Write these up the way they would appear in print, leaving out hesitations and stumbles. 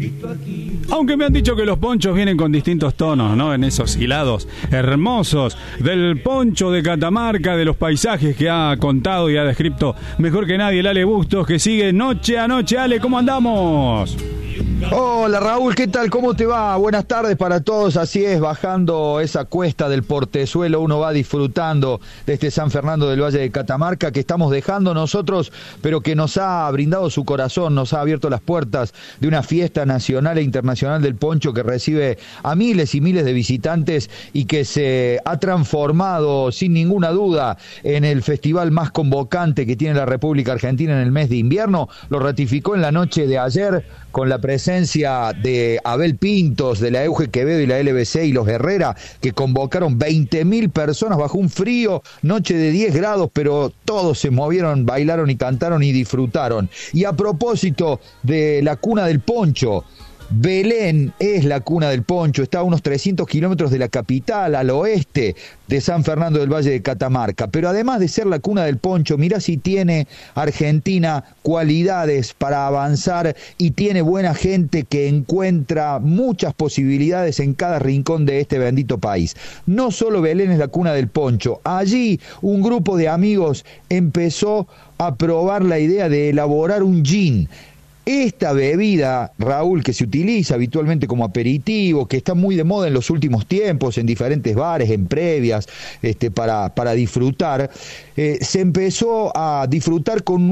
Aunque me han dicho que los ponchos vienen con distintos tonos, ¿no? En esos hilados hermosos del poncho de Catamarca, de los paisajes que ha contado y ha descrito mejor que nadie el Ale Bustos, que sigue noche a noche. Ale, ¿cómo andamos? Hola Raúl, ¿qué tal? ¿Cómo te va? Buenas tardes para todos. Así es, bajando esa cuesta del Portezuelo uno va disfrutando de este San Fernando del Valle de Catamarca que estamos dejando nosotros, pero que nos ha brindado su corazón, nos ha abierto las puertas de una fiesta nacional e internacional del poncho que recibe a miles y miles de visitantes y que se ha transformado sin ninguna duda en el festival más convocante que tiene la República Argentina en el mes de invierno. Lo ratificó en la noche de ayer con la presencia de Abel Pintos, de la Euge Quevedo y la LBC y los Herrera, que convocaron 20.000 personas bajo un frío, noche de 10 grados, pero todos se movieron, bailaron y cantaron y disfrutaron. Y a propósito de la cuna del poncho, Belén es la cuna del poncho, está a unos 300 kilómetros de la capital, al oeste de San Fernando del Valle de Catamarca, pero además de ser la cuna del poncho, mirá si tiene Argentina cualidades para avanzar y tiene buena gente que encuentra muchas posibilidades en cada rincón de este bendito país. No solo Belén es la cuna del poncho, allí un grupo de amigos empezó a probar la idea de elaborar un gin. Esta bebida, Raúl, que se utiliza habitualmente como aperitivo, que está muy de moda en los últimos tiempos, en diferentes bares, en previas, para disfrutar, se empezó a disfrutar con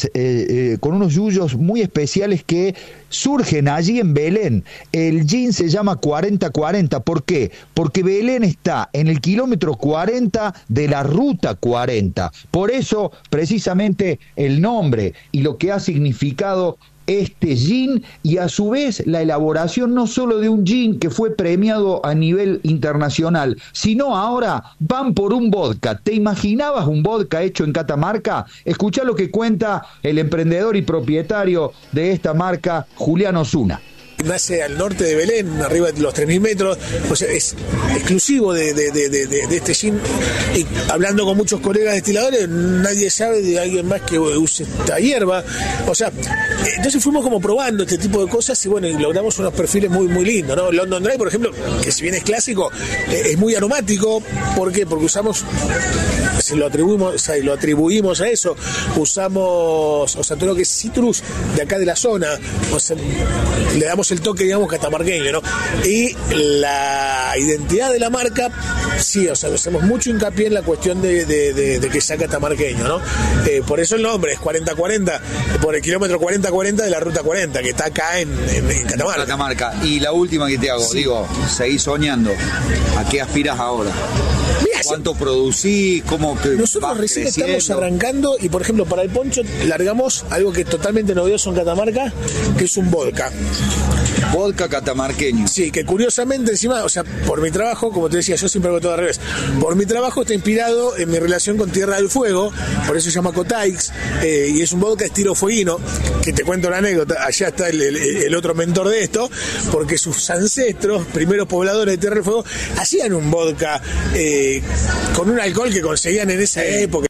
con unos yuyos muy especiales que surgen allí en Belén. El gin se llama 4040. ¿Por qué? Porque Belén está en el kilómetro 40 de la ruta 40. Por eso, precisamente, el nombre y lo que ha significado este gin, y a su vez la elaboración no solo de un gin que fue premiado a nivel internacional, sino ahora van por un vodka. ¿Te imaginabas un vodka hecho en Catamarca? Escuchá lo que cuenta el emprendedor y propietario de esta marca, Julián Osuna. Nace al norte de Belén, arriba de los 3.000 metros, o sea, es exclusivo de este gin. Y hablando con muchos colegas destiladores, nadie sabe de alguien más que use esta hierba. O sea, entonces fuimos como probando este tipo de cosas y bueno, y logramos unos perfiles muy, muy lindos, ¿no? London Dry, por ejemplo, que si bien es clásico, es muy aromático. ¿Por qué? Porque usamos, lo atribuimos a eso, usamos, o sea, todo lo que es citrus de acá de la zona, o sea, le damos el toque, digamos, catamarqueño, ¿no? Y la identidad de la marca, sí, o sea, hacemos mucho hincapié en la cuestión de que sea catamarqueño, ¿no? Por eso el nombre es 4040, por el kilómetro 4040 de la ruta 40, que está acá en Catamarca. Y la última que te hago, sí. Digo, seguís soñando. ¿A qué aspiras ahora? Mira, ¿cuánto producís? ¿Cómo que nosotros recién creciendo? Estamos arrancando y, por ejemplo, para el poncho largamos algo que es totalmente novedoso en Catamarca, que es un vodka. Vodka catamarqueño. Sí, que curiosamente encima, o sea, por mi trabajo, como te decía, yo siempre hago todo al revés. Por mi trabajo está inspirado en mi relación con Tierra del Fuego, por eso se llama Cotaix, y es un vodka estilo fueguino, que te cuento la anécdota, allá está el otro mentor de esto, porque sus ancestros, primeros pobladores de Tierra del Fuego, hacían un vodka con un alcohol que conseguían en esa época.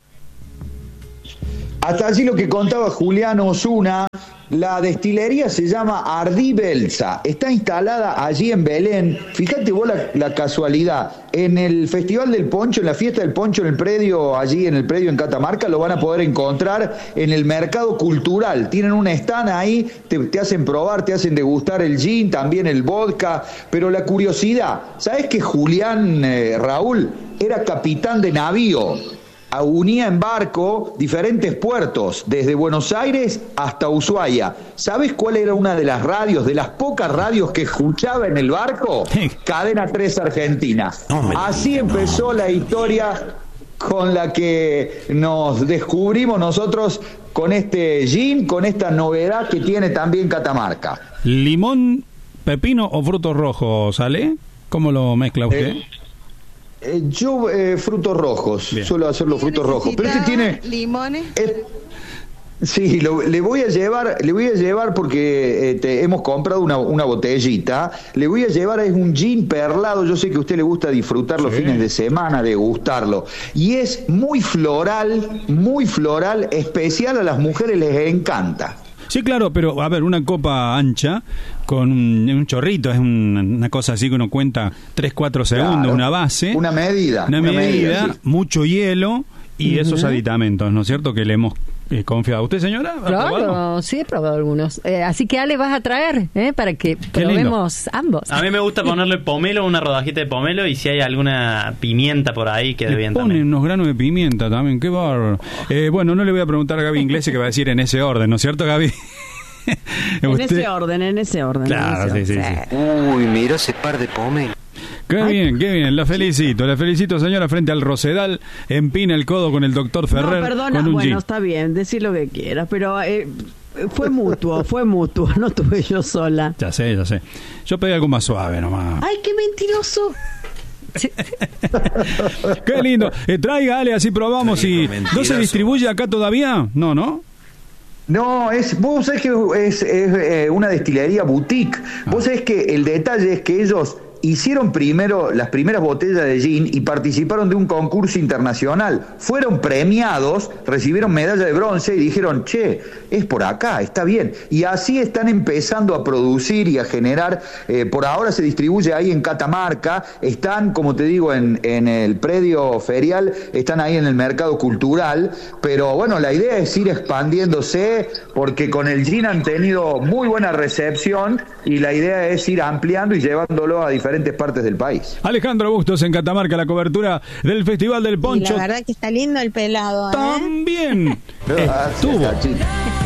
Hasta allí lo que contaba Julián Osuna. La destilería se llama Ardí Belsa, está instalada allí en Belén. Fíjate vos la casualidad, en el Festival del Poncho, en la fiesta del Poncho, en el predio, allí en el predio en Catamarca, lo van a poder encontrar en el mercado cultural. Tienen un stand ahí, te hacen probar, te hacen degustar el gin, también el vodka, pero la curiosidad, ¿sabés que Julián, Raúl, era capitán de navío? Unía en barco diferentes puertos, desde Buenos Aires hasta Ushuaia. ¿Sabes cuál era una de las radios, de las pocas radios que escuchaba en el barco? Cadena 3 Argentina. Así empezó la historia con la que nos descubrimos nosotros con este gin, con esta novedad que tiene también Catamarca. ¿Limón, pepino o frutos rojos, Ale? ¿Cómo lo mezcla usted? Yo frutos rojos. Bien. Suelo hacer los frutos rojos, pero este tiene limones. Sí, le voy a llevar porque hemos comprado una botellita. Le voy a llevar, es un gin perlado. Yo sé que a usted le gusta disfrutar los fines de semana, degustarlo. Y es muy floral, especial, a las mujeres les encanta. Sí, claro, pero a ver, una copa ancha con un chorrito, es una cosa así que uno cuenta 3-4 segundos, Claro. una base. Una medida. Una medida, sí. mucho hielo y esos aditamentos, ¿no es cierto? Que le hemos confiado. ¿Usted, señora? ¿Ha probado? Claro, sí he probado algunos. Así que Ale, vas a traer para que Qué probemos ambos. A mí me gusta ponerle pomelo, una rodajita de pomelo, y si hay alguna pimienta por ahí, quede Le bien ponen también. unos granos de pimienta también, qué bárbaro. Bueno, no le voy a preguntar a Gaby Inglese que va a decir en ese orden, ¿no es cierto, Gaby? En ese orden. Claro, en ese sí, orden. sí. Uy, mira ese par de pomelo. Qué bien, la felicito, señora, frente al Rosedal, empina el codo con el doctor Ferrer. No, perdona, con un bueno, gin. está bien, decir lo que quieras, pero fue mutuo, no tuve yo sola. Ya sé. Yo pedí algo más suave nomás. ¡Ay, qué mentiroso! Qué lindo. Traiga, Ale, así probamos. Y ¿no se distribuye acá todavía? No. No, vos sabés que es una destilería boutique. Vos sabés que el detalle es que ellos hicieron primero las primeras botellas de gin y participaron de un concurso internacional. Fueron premiados, recibieron medalla de bronce y dijeron, che, es por acá, está bien. Y así están empezando a producir y a generar. Por ahora se distribuye ahí en Catamarca. Están, como te digo, en el predio ferial, están ahí en el mercado cultural. Pero bueno, la idea es ir expandiéndose porque con el gin han tenido muy buena recepción y la idea es ir ampliando y llevándolo a diferentes partes del país. Alejandro Bustos en Catamarca, la cobertura del Festival del Y Poncho. la verdad que está lindo el pelado, ¿eh? También Gracias, estuvo Cachito.